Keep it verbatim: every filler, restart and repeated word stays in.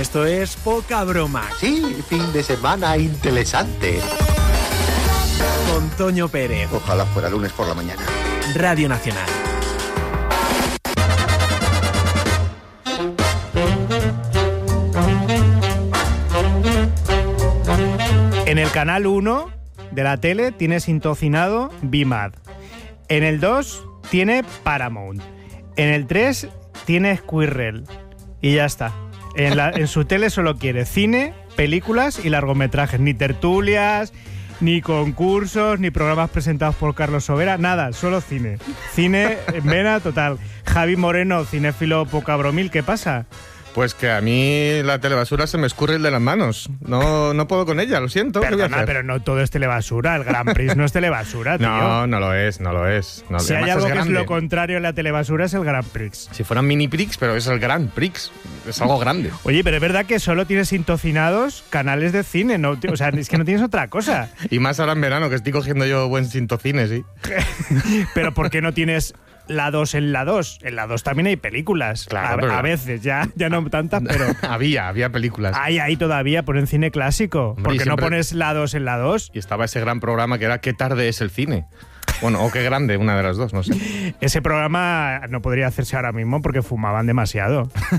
Esto es Poca Broma. Sí, fin de semana interesante. Con Toño Pérez. Ojalá fuera lunes por la mañana. Radio Nacional. En el canal uno de la tele tiene sintonizado B M A D. En el dos tiene Paramount. En el tres tiene Squirrel. Y ya está. En, la, en su tele solo quiere cine, películas y largometrajes. Ni tertulias, ni concursos, ni programas presentados por Carlos Sobera. Nada, solo cine. Cine en vena total. Javi Moreno, cinéfilo pocabromil, ¿qué pasa? Pues que a mí la telebasura se me escurre el de las manos. No, no puedo con ella, lo siento. ¿Qué voy a Perdona, hacer? pero no todo es telebasura. El Grand Prix no es telebasura, tío. No, no lo es, no lo es. No, Si hay además algo es que es grande. lo contrario en la telebasura es el Grand Prix. Si fueran mini Prix, pero es el Grand Prix. Es algo grande. Oye, pero es verdad que solo tienes sintocinados canales de cine, ¿no? O sea, es que no tienes otra cosa. Y más ahora en verano, que estoy cogiendo yo buen sintocine, sí. Pero ¿por qué no tienes la dos en la dos? En la dos también hay películas. Claro, a, pero- a veces, ya, ya no tantas, pero había, había películas. hay ahí todavía, ponen cine clásico. Hombre, ¿Por y qué no siempre- pones la dos en la dos? Y estaba ese gran programa que era ¿Qué tarde es el cine? Bueno, o qué grande, una de las dos, no sé. Ese programa no podría hacerse ahora mismo porque fumaban demasiado.